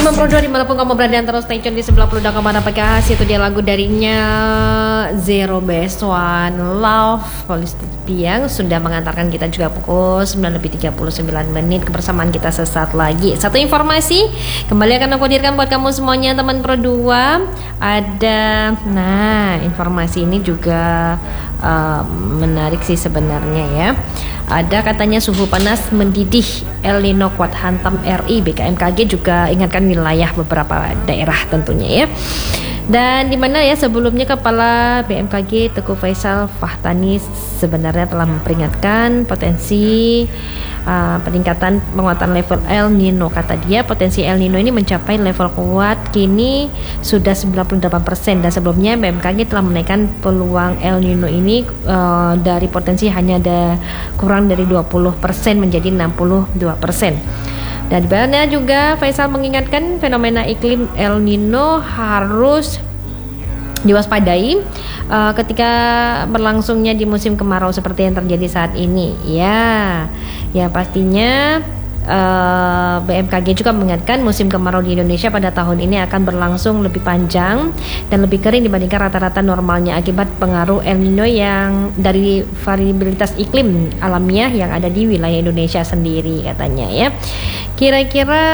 Teman Pro 2 dimanapun kamu berada, terus stay tune di 90.6 PKH. Itu dia lagu darinya Zero Best One Love Police yang sudah mengantarkan kita juga pukul 9:39 kebersamaan kita sesaat lagi. Satu informasi kembali akan aku hadirkan buat kamu semuanya teman Pro 2. Ada, nah informasi ini juga menarik sih sebenarnya ya. Ada katanya suhu panas mendidih, El Nino kuat hantam RI. BKMKG juga ingatkan wilayah beberapa daerah tentunya ya. Dan di mana ya sebelumnya Kepala BMKG Teguh Faisal Fahtani sebenarnya telah memperingatkan potensi peningkatan penguatan level El Nino. Kata dia potensi El Nino ini mencapai level kuat kini sudah 98%, dan sebelumnya BMKG telah menaikkan peluang El Nino ini dari potensi hanya ada kurang dari 20% menjadi 62%. Dan di mana juga Faisal mengingatkan fenomena iklim El Nino harus diwaspadai ketika berlangsungnya di musim kemarau seperti yang terjadi saat ini. Ya pastinya BMKG juga mengingatkan musim kemarau di Indonesia pada tahun ini akan berlangsung lebih panjang dan lebih kering dibandingkan rata-rata normalnya akibat pengaruh El Nino yang dari variabilitas iklim alamiah yang ada di wilayah Indonesia sendiri katanya ya. Kira-kira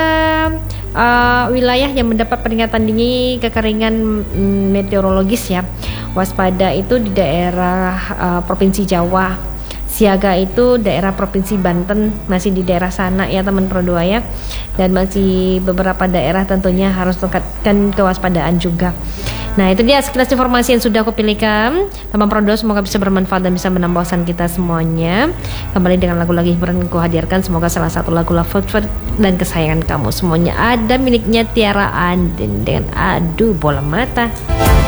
wilayah yang mendapat peringatan dini kekeringan meteorologis ya, waspada itu di daerah Provinsi Jawa. Siaga itu daerah Provinsi Banten, masih di daerah sana ya teman Pro 2 ya. Dan masih beberapa daerah tentunya harus tingkatkan kewaspadaan juga. Nah itu dia sekilas informasi yang sudah aku pilihkan teman Pro 2, semoga bisa bermanfaat dan bisa menambah wawasan kita semuanya. Kembali dengan lagu-lagu hiburan yang aku hadirkan, semoga salah satu lagu favorit dan kesayangan kamu semuanya ada miliknya Tiara Anden dengan Aduh Bola Mata.